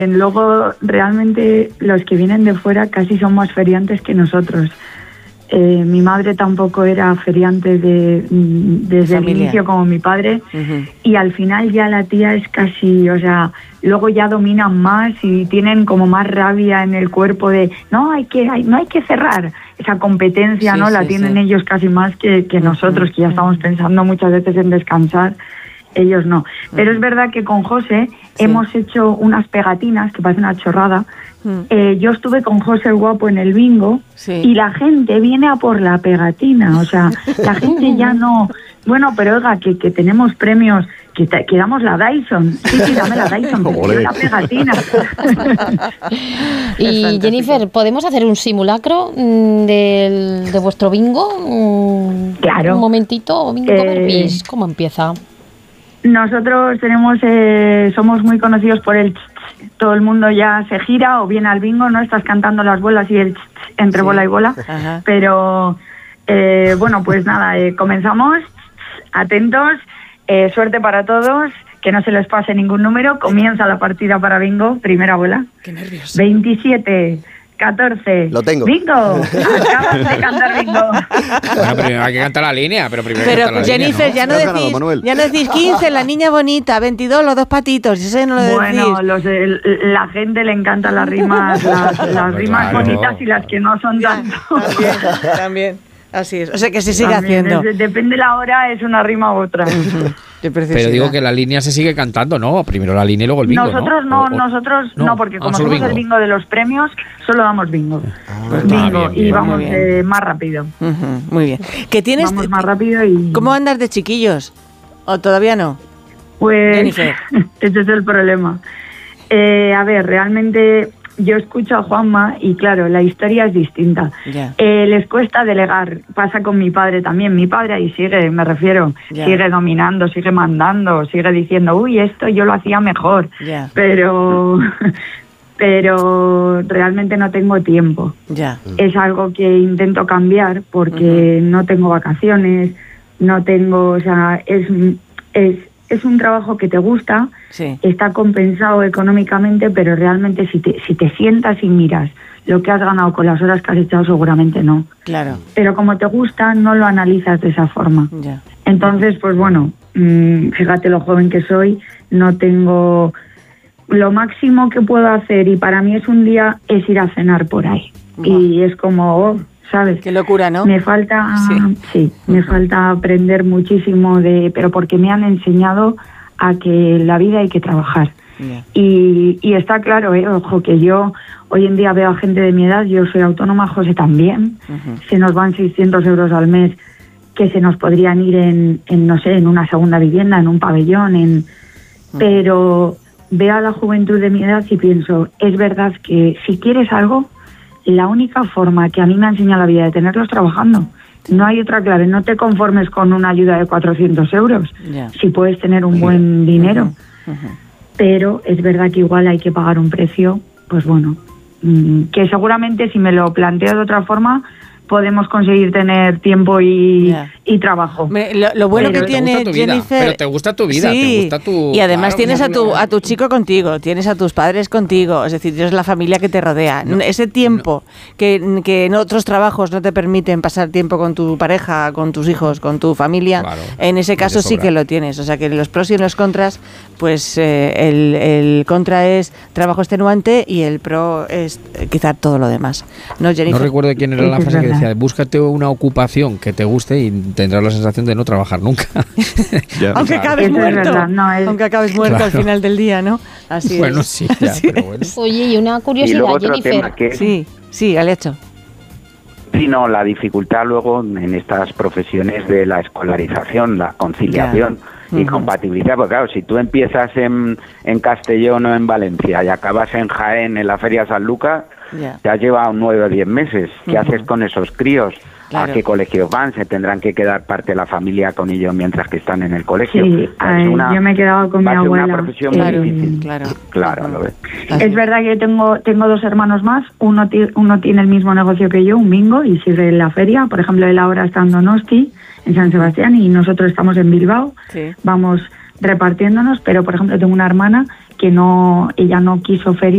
Luego, realmente, los que vienen de fuera casi son más feriantes que nosotros. Mi madre tampoco era feriante desde el inicio como mi padre, y al final ya la tía es casi, o sea, luego ya dominan más y tienen como más rabia en el cuerpo de no hay que cerrar esa competencia, ¿no? La tienen ellos casi más que nosotros, que ya estamos pensando muchas veces en descansar. Ellos no. Pero es verdad que con José hemos hecho unas pegatinas que parecen una chorrada. Yo estuve con José el Guapo en el bingo y la gente viene a por la pegatina. O sea, la gente ya no... Bueno, pero oiga, que tenemos premios, que damos la Dyson. Sí, dame la Dyson, que la pegatina. Y Jennifer, ¿podemos hacer un simulacro de vuestro bingo? Claro. Un momentito, bingo Berbis, ¿cómo empieza? Nosotros somos muy conocidos por el todo el mundo ya se gira o viene al bingo, ¿no? Estás cantando las bolas y el entre bola y bola. Ajá. Pero bueno, pues nada, comenzamos. Atentos, suerte para todos, que no se les pase ningún número. Comienza la partida para bingo, primera bola. Qué nervios. 27, 14. Lo tengo. Bingo. Acabas de cantar bingo. Bueno, primero hay que cantar la línea, pero primero pero cantar la Jennifer, línea, ¿no? ya no decís 15, la niña bonita, 22, los dos patitos, ese no lo decís. Bueno, la gente le encantan las rimas, las rimas bonitas y las que no son tanto. También. Así es, o sea que se sigue también haciendo. Depende la hora, es una rima u otra. Pero digo que la línea se sigue cantando, ¿no? Primero la línea y luego el bingo, nosotros no, porque como somos el bingo de los premios, solo damos bingo. Bingo, bien, y vamos más rápido. Muy bien. Vamos más rápido y... ¿Cómo andas de chiquillos? ¿O todavía no? Pues ese es el problema. A ver, realmente... Yo escucho a Juanma y claro, la historia es distinta. Les cuesta delegar, pasa con mi padre también. Mi padre ahí sigue, me refiero, sigue dominando, sigue mandando, sigue diciendo, uy, esto yo lo hacía mejor. Pero realmente no tengo tiempo. Es algo que intento cambiar porque no tengo vacaciones, no tengo, o sea, es un trabajo que te gusta, está compensado económicamente, pero realmente si te sientas y miras lo que has ganado con las horas que has echado, seguramente no. Claro. Pero como te gusta, no lo analizas de esa forma. Entonces, pues bueno, fíjate lo joven que soy, no tengo... Lo máximo que puedo hacer, y para mí es un día, es ir a cenar por ahí. Y es como... ¿sabes? Qué locura, ¿no? Me falta, me falta aprender muchísimo pero porque me han enseñado a que en la vida hay que trabajar. Y está claro, ojo, que yo hoy en día veo a gente de mi edad, yo soy autónoma, José también, se nos van 600 euros al mes que se nos podrían ir en no sé, en una segunda vivienda, en un pabellón, pero veo a la juventud de mi edad y pienso, es verdad que si quieres algo, la única forma que a mí me ha enseñado la vida de tenerlos trabajando. No hay otra clave. No te conformes con una ayuda de 400 euros. Si puedes tener un buen dinero. Pero es verdad que igual hay que pagar un precio, pues bueno, que seguramente si me lo planteo de otra forma podemos conseguir tener tiempo y trabajo. Lo bueno que tiene Jennifer... Pero te gusta tu vida, te gusta tu... Y además tienes a tu chico contigo, tienes a tus padres contigo, es decir, tienes la familia que te rodea. Ese tiempo que en otros trabajos no te permiten pasar tiempo con tu pareja, con tus hijos, con tu familia, en ese caso sí que lo tienes. O sea que los pros y los contras, pues el contra es trabajo extenuante y el pro es quizá todo lo demás. ¿No, Jennifer? No recuerdo quién era la frase que decía, búscate una ocupación que te guste y tendrás la sensación de no trabajar nunca. Aunque acabes muerto. Aunque acabes muerto al final del día, ¿no? Así bueno, es. Sí, ya, pero bueno. Oye, y una curiosidad, y luego otro Jennifer. tema que Sí, Alecho. Sí, no, la dificultad luego en estas profesiones de la escolarización, la conciliación y compatibilidad, porque claro, si tú empiezas en Castellón o en Valencia y acabas en Jaén, en la Feria San Lucas, te has llevado 9 o 10 meses. ¿Qué haces con esos críos? ¿A qué colegios van? Se tendrán que quedar parte de la familia con ellos mientras que están en el colegio. Sí, yo me he quedado con mi abuela. Una profesión muy difícil. Claro, lo ves. Es verdad que tengo 2 hermanos más. Uno tiene el mismo negocio que yo, un bingo, y sigue en la feria. Por ejemplo, él ahora está en Donosti, en San Sebastián, y nosotros estamos en Bilbao. Vamos repartiéndonos, pero por ejemplo tengo una hermana que ella no quiso feria.